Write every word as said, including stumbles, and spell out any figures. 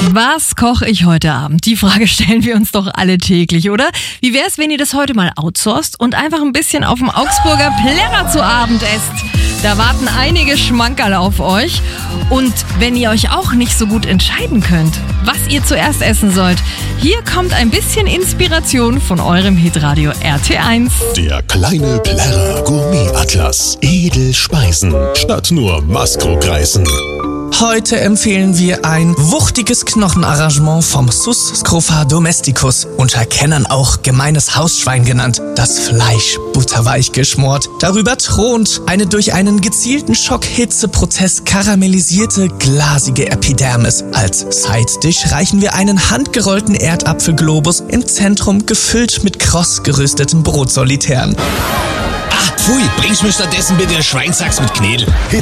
Was koche ich heute Abend? Die Frage stellen wir uns doch alle täglich, oder? Wie wär's, wenn ihr das heute mal outsourced und einfach ein bisschen auf dem Augsburger Plärrer zu Abend esst? Da warten einige Schmankerl auf euch. Und wenn ihr euch auch nicht so gut entscheiden könnt, was ihr zuerst essen sollt, hier kommt ein bisschen Inspiration von eurem Hitradio R T eins. Der kleine Plärrer Gourmet-Atlas. Edelspeisen statt nur Maskrokreisen. Heute empfehlen wir ein wuchtiges Knochenarrangement vom Sus Scrofa domesticus, unter Kennern auch gemeines Hausschwein genannt. Das Fleisch butterweich geschmort. Darüber thront eine durch einen gezielten Schockhitzeprozess karamellisierte, glasige Epidermis. Als Side-Dish reichen wir einen handgerollten Erdapfelglobus, im Zentrum gefüllt mit kross geröstetem Brotsolitären. Ah, pfui, bringst mir stattdessen bitte Schweinsachs mit Knädel.